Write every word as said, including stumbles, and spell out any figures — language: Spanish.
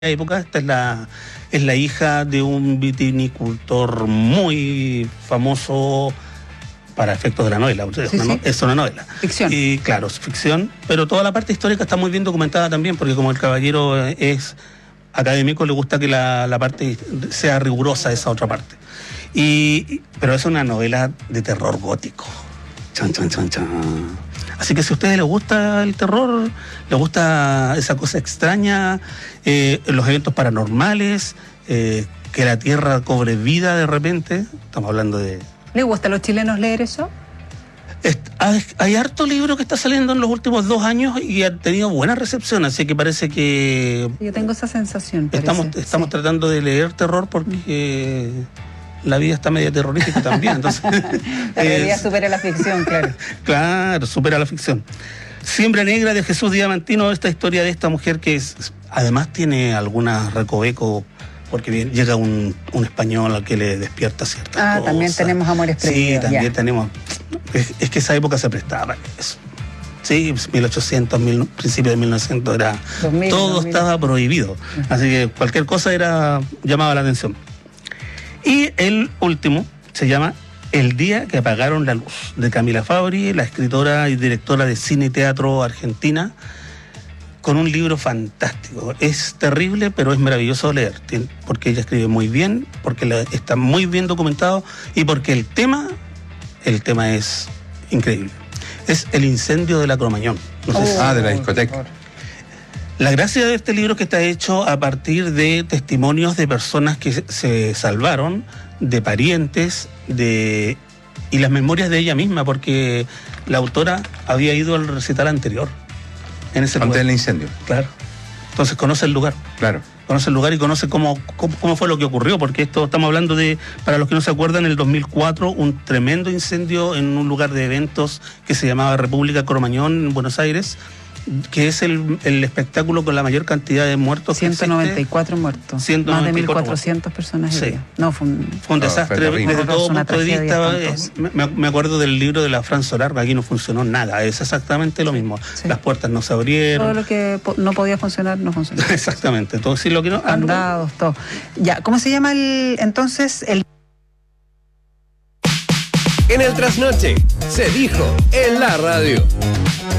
época. Esta es la, es la hija de un vitinicultor muy famoso para efectos de la novela. Es, sí, una, sí. es una novela. Ficción. Y claro, es ficción, pero toda la parte histórica está muy bien documentada también, porque como el caballero es académico, le gusta que la, la parte sea rigurosa esa otra parte. Y, pero es una novela de terror gótico. Chan, chan, chan, chan. Así que si a ustedes les gusta el terror, les gusta esa cosa extraña, eh, los eventos paranormales, eh, que la tierra cobre vida de repente, estamos hablando de... ¿Le gusta a los chilenos leer eso? Es, hay, hay harto libro que está saliendo en los últimos dos años y ha tenido buena recepción, así que parece que... Yo tengo esa sensación. Estamos, parece, estamos sí. tratando de leer terror porque... la vida está media terrorífica también, entonces... La realidad es, supera la ficción, claro. Claro, supera la ficción. Siembra Negra de Jesús Diamantino, esta historia de esta mujer que es, además tiene algunas recovecos, porque bien, llega un, un español al que le despierta ciertas ah, cosas. También tenemos amores prohibidos. Sí, también ya. tenemos... Es, es que esa época se prestaba para eso. Sí, mil ochocientos, mil, principios de mil novecientos, era, dos mil, todo dos mil. Estaba prohibido. Uh-huh. Así que cualquier cosa era llamaba la atención. Y el último se llama El día que apagaron la luz, de Camila Fabri, la escritora y directora de cine y teatro argentina, con un libro fantástico. Es terrible, pero es maravilloso leer, porque ella escribe muy bien, porque está muy bien documentado y porque el tema, el tema es increíble. Es el incendio de la Cromañón. No sé oh, si ah, de la discoteca. La gracia de este libro es que está hecho a partir de testimonios de personas que se salvaron, de parientes, de y las memorias de ella misma, porque la autora había ido al recital anterior. En ese Antes lugar. del incendio. Claro. Entonces conoce el lugar. Claro. Conoce el lugar y conoce cómo, cómo, cómo fue lo que ocurrió, porque esto estamos hablando de, para los que no se acuerdan, en el dos mil cuatro, un tremendo incendio en un lugar de eventos que se llamaba República Cromañón, en Buenos Aires, que es el, el espectáculo con la mayor cantidad de muertos. ciento noventa y cuatro muertos. ciento noventa y cuatro Más de mil cuatrocientas personas. Sí. No, fue un, fue un desastre no, desde todo punto de vista. Es, me, me acuerdo del libro de la Fran Solar, aquí no funcionó nada, es exactamente lo mismo. Sí. Las puertas no se abrieron. Todo lo que po- no podía funcionar, no funcionó. Exactamente, todo sí lo que no. Andados, todo. Ya, ¿cómo se llama el entonces el? En el trasnoche se dijo en la radio.